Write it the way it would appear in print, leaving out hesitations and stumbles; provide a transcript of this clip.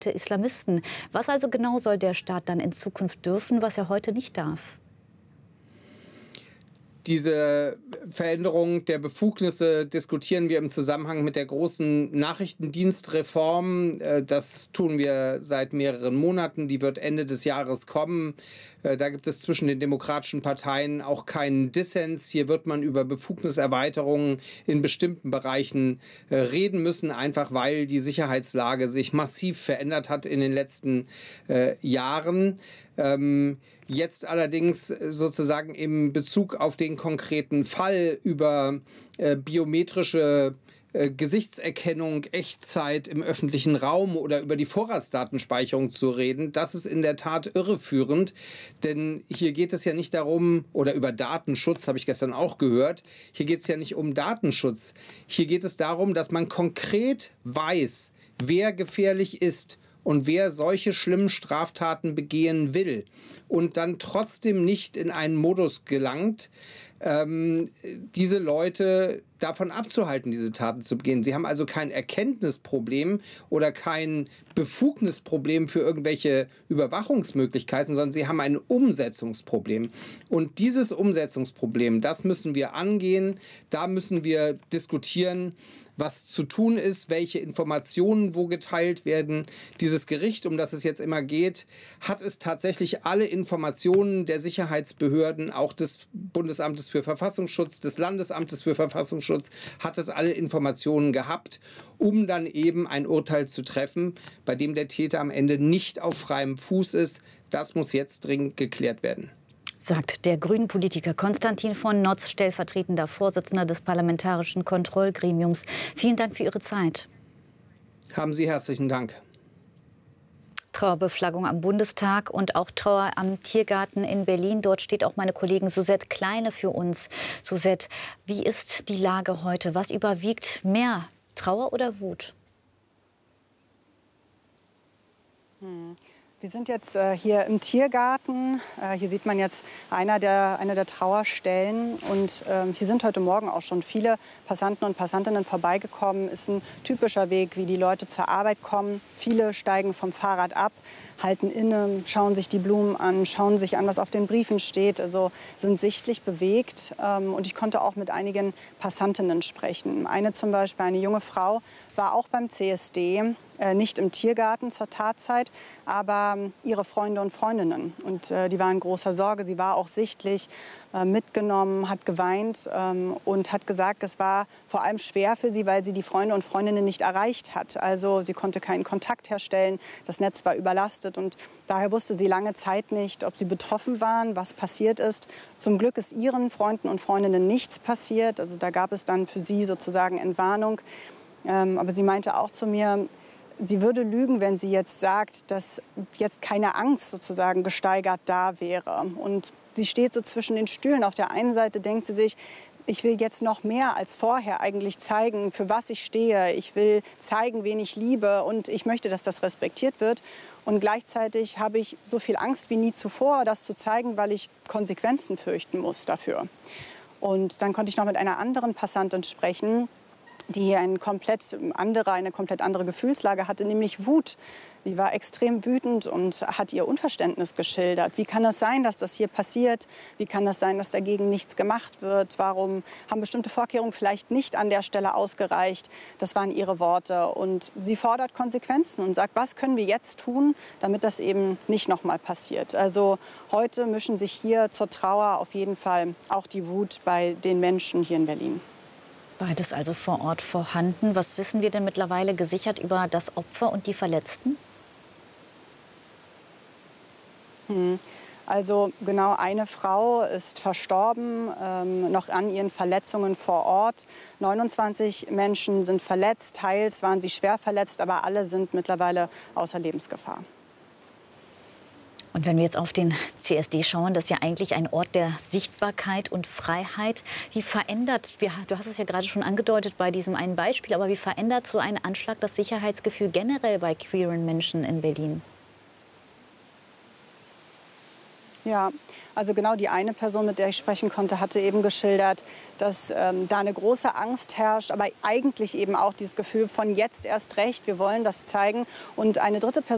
Islamisten. Was also genau soll der Staat dann in Zukunft dürfen, was er heute nicht darf? Diese Veränderung der Befugnisse diskutieren wir im Zusammenhang mit der großen Nachrichtendienstreform. Das tun wir seit mehreren Monaten. Die wird Ende des Jahres kommen. Da gibt es zwischen den demokratischen Parteien auch keinen Dissens. Hier wird man über Befugniserweiterungen in bestimmten Bereichen reden müssen, einfach weil die Sicherheitslage sich massiv verändert hat in den letzten Jahren. Jetzt allerdings sozusagen im Bezug auf den konkreten Fall über biometrische Gesichtserkennung, Echtzeit im öffentlichen Raum oder über die Vorratsdatenspeicherung zu reden, das ist in der Tat irreführend, denn hier geht es ja nicht darum, oder über Datenschutz habe ich gestern auch gehört, hier geht es ja nicht um Datenschutz, hier geht es darum, dass man konkret weiß, wer gefährlich ist und wer solche schlimmen Straftaten begehen will und dann trotzdem nicht in einen Modus gelangt, diese Leute davon abzuhalten, diese Taten zu begehen. Sie haben also kein Erkenntnisproblem oder kein Befugnisproblem für irgendwelche Überwachungsmöglichkeiten, sondern sie haben ein Umsetzungsproblem. Und dieses Umsetzungsproblem, das müssen wir angehen, da müssen wir diskutieren, was zu tun ist, welche Informationen wo geteilt werden. Dieses Gericht, um das es jetzt immer geht, hat es tatsächlich alle Informationen der Sicherheitsbehörden, auch des Bundesamtes für Verfassungsschutz, des Landesamtes für Verfassungsschutz, hat es alle Informationen gehabt, um dann eben ein Urteil zu treffen, bei dem der Täter am Ende nicht auf freiem Fuß ist. Das muss jetzt dringend geklärt werden. Sagt der Grünen-Politiker Konstantin von Notz, stellvertretender Vorsitzender des Parlamentarischen Kontrollgremiums. Vielen Dank für Ihre Zeit. Haben Sie herzlichen Dank. Trauerbeflaggung am Bundestag und auch Trauer am Tiergarten in Berlin. Dort steht auch meine Kollegin Suzette Kleine für uns. Suzette, wie ist die Lage heute? Was überwiegt mehr, Trauer oder Wut? Wir sind jetzt hier im Tiergarten. Hier sieht man jetzt eine der Trauerstellen. Und hier sind heute Morgen auch schon viele Passanten und Passantinnen vorbeigekommen. Ist ein typischer Weg, wie die Leute zur Arbeit kommen. Viele steigen vom Fahrrad ab, halten inne, schauen sich die Blumen an, schauen sich an, was auf den Briefen steht. Also sind sichtlich bewegt. Und ich konnte auch mit einigen Passantinnen sprechen. Eine zum Beispiel, eine junge Frau, war auch beim CSD. Nicht im Tiergarten zur Tatzeit, aber ihre Freunde und Freundinnen. Und die waren in großer Sorge. Sie war auch sichtlich mitgenommen, hat geweint und hat gesagt, es war vor allem schwer für sie, weil sie die Freunde und Freundinnen nicht erreicht hat. Also sie konnte keinen Kontakt herstellen, das Netz war überlastet und daher wusste sie lange Zeit nicht, ob sie betroffen waren, was passiert ist. Zum Glück ist ihren Freunden und Freundinnen nichts passiert. Also da gab es dann für sie sozusagen Entwarnung. Aber sie meinte auch zu mir, sie würde lügen, wenn sie jetzt sagt, dass jetzt keine Angst sozusagen gesteigert da wäre. Und sie steht so zwischen den Stühlen. Auf der einen Seite denkt sie sich, ich will jetzt noch mehr als vorher eigentlich zeigen, für was ich stehe. Ich will zeigen, wen ich liebe und ich möchte, dass das respektiert wird. Und gleichzeitig habe ich so viel Angst wie nie zuvor, das zu zeigen, weil ich Konsequenzen fürchten muss dafür. Und dann konnte ich noch mit einer anderen Passantin sprechen, die eine komplett andere Gefühlslage hatte, nämlich Wut. Die war extrem wütend und hat ihr Unverständnis geschildert. Wie kann es sein, dass das hier passiert? Wie kann es sein, dass dagegen nichts gemacht wird? Warum haben bestimmte Vorkehrungen vielleicht nicht an der Stelle ausgereicht? Das waren ihre Worte. Und sie fordert Konsequenzen und sagt, was können wir jetzt tun, damit das eben nicht noch mal passiert? Also heute mischen sich hier zur Trauer auf jeden Fall auch die Wut bei den Menschen hier in Berlin. Beides also vor Ort vorhanden. Was wissen wir denn mittlerweile gesichert über das Opfer und die Verletzten? Also genau eine Frau ist verstorben, noch an ihren Verletzungen vor Ort. 29 Menschen sind verletzt, teils waren sie schwer verletzt, aber alle sind mittlerweile außer Lebensgefahr. Und wenn wir jetzt auf den CSD schauen, das ist ja eigentlich ein Ort der Sichtbarkeit und Freiheit. Wie verändert, du hast es ja gerade schon angedeutet bei diesem einen Beispiel, aber wie verändert so ein Anschlag das Sicherheitsgefühl generell bei queeren Menschen in Berlin? Ja, also genau die eine Person, mit der ich sprechen konnte, hatte eben geschildert, dass da eine große Angst herrscht, aber eigentlich eben auch dieses Gefühl von jetzt erst recht, wir wollen das zeigen. Und eine dritte Person